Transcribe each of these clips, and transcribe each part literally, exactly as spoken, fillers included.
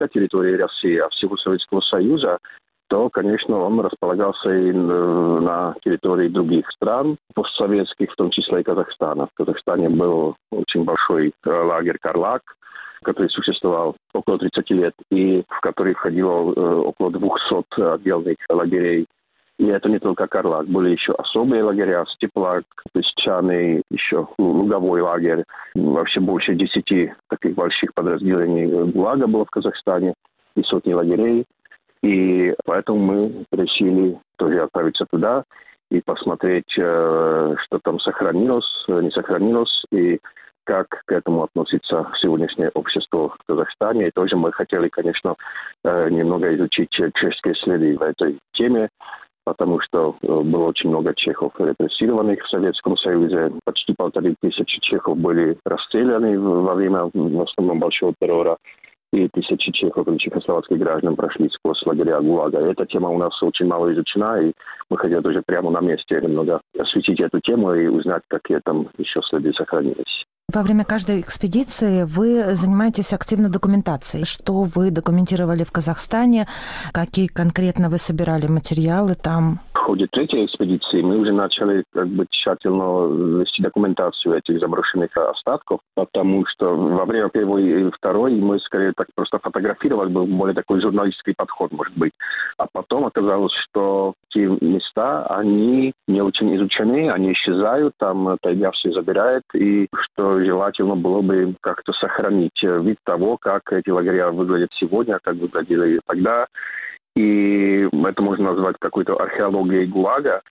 только территории России, а всего Советского Союза, то, конечно, он располагался и на территории других стран, постсоветских, в том числе и Казахстана. В Казахстане был очень большой лагерь «Карлаг», который существовал около тридцати лет, и в который входило около двухсот отдельных лагерей. И это не только «Карлаг», были еще особые лагеря, «Степлаг», песчаный, еще луговой лагерь. Вообще больше десяти таких больших подразделений ГУЛАГа было в Казахстане и сотни лагерей. И поэтому мы решили тоже отправиться туда и посмотреть, что там сохранилось, не сохранилось, и как к этому относится сегодняшнее общество в Казахстане. И тоже мы хотели, конечно, немного изучить чешские следы в этой теме, потому что было очень много чехов репрессированных в Советском Союзе. Почти полторы тысячи чехов были расстреляны во время, в основном, большого террора. И тысячи чехов и чехословацких граждан прошли сквозь лагеря ГУЛАГа. Эта тема у нас очень мало изучена, и мы хотели тоже прямо на месте немного осветить эту тему и узнать, какие там еще следы сохранились. Во время каждой экспедиции вы занимаетесь активно документацией. Что вы документировали в Казахстане? Какие конкретно вы собирали материалы там? В ходе третьей экспедиции мы уже начали как бы тщательно вести документацию этих заброшенных остатков, потому что во время первой и второй мы скорее так просто фотографировали, был более такой журналистский подход, может быть. А потом оказалось, что эти места, они не очень изучены, они исчезают, там тайга все забирает, и что желательно было бы как-то сохранить вид того, как эти лагеря выглядят сегодня, как выглядели тогда. И это можно назвать какой-то археологией ГУЛАГа.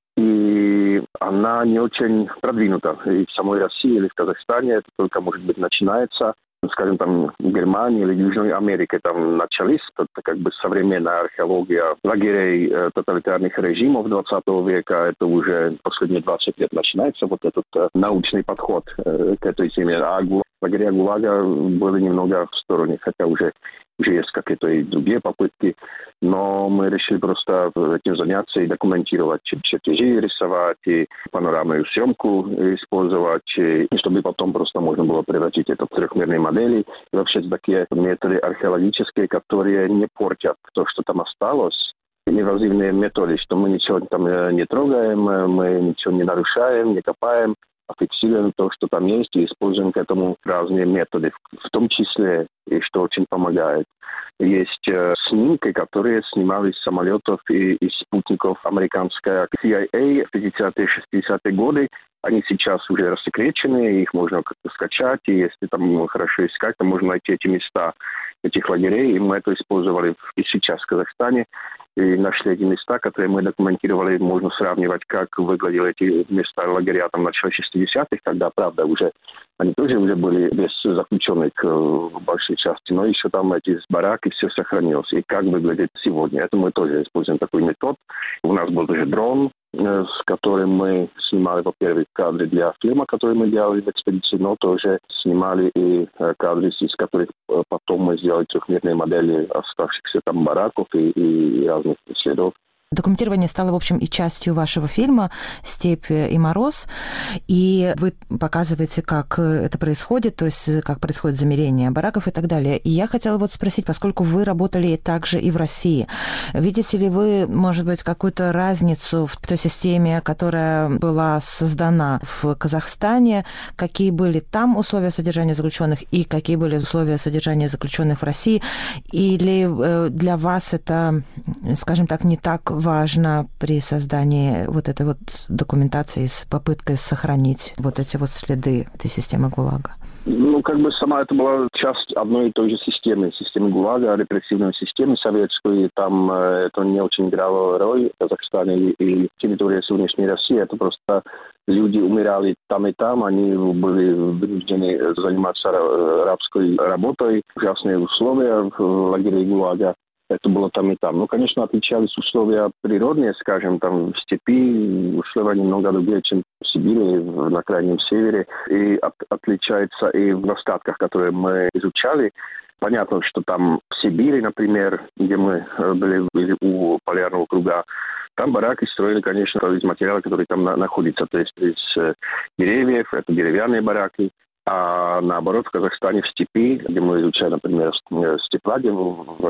И она не очень продвинута. И в самой России или в Казахстане это только, может быть, начинается. Скажем, там в Германии или Южной Америке там начались, это как бы современная археология лагерей э, тоталитарных режимов двадцатого века. Это уже последние двадцать лет начинается вот этот э, научный подход э, к этой теме. А ГУЛАГ, лагеря ГУЛАГа были немного в стороне, хотя уже уже есть какие-то и другие попытки, но мы решили просто этим заняться и документировать, чертежи рисовать, и панорамную съемку использовать, и чтобы потом просто можно было превратить это в трехмерные модели. И вообще такие методы археологические, которые не портят то, что там осталось. Инвазивные методы, что мы ничего там не трогаем, мы ничего не нарушаем, не копаем, а фиксируем то, что там есть, и используем к этому разные методы, в том числе, и что очень помогает. Есть э, снимки, которые снимались с самолетов и из спутников американской си ай эй в пятидесятые шестидесятые годы. Они сейчас уже рассекречены, их можно как-то скачать, и если там хорошо искать, то можно найти эти места этих лагерей. И мы это использовали и сейчас в Казахстане. И нашли эти места, которые мы документировали. Можно сравнивать, как выглядели эти места лагеря там в начале шестидесятых, когда, правда, уже они тоже уже были без заключенных в большей части, но еще там эти бараки все сохранилось. И как выглядит сегодня. Это мы тоже используем такой метод. У нас был даже дрон, с которым мы снимали, во-первых, кадры для фильма, который мы делали в экспедиции, но тоже снимали и кадры, из которых потом мы сделали трехмерные модели оставшихся там бараков и, и разных следов. Документирование стало, в общем, и частью вашего фильма «Степь и мороз», и вы показываете, как это происходит, то есть как происходит замерение бараков и так далее. И я хотела вот спросить, поскольку вы работали также и в России, видите ли вы, может быть, какую-то разницу в той системе, которая была создана в Казахстане, какие были там условия содержания заключенных и какие были условия содержания заключенных в России, или для вас это, скажем так, не так важно при создании вот этой вот документации с попыткой сохранить вот эти вот следы этой системы ГУЛАГа? Ну, как бы сама это была часть одной и той же системы, системы ГУЛАГа, репрессивной системы советской, и там э, это не очень играло роль в Казахстане или, или территории сегодняшней России, это просто люди умирали там и там, они были вынуждены заниматься рабской работой, ужасные условия в лагере ГУЛАГа. Это было там и там. Ну, конечно, отличались условия природные, скажем, там в степи, условия немного другие, чем в Сибири, на Крайнем Севере. И от, отличается и в остатках, которые мы изучали. Понятно, что там в Сибири, например, где мы были, были у полярного круга, там бараки строили, конечно, из материала, который там на, находится. То есть из э, деревьев, это деревянные бараки. А наоборот, в Казахстане в степи, где мы изучаем, например, степлаги в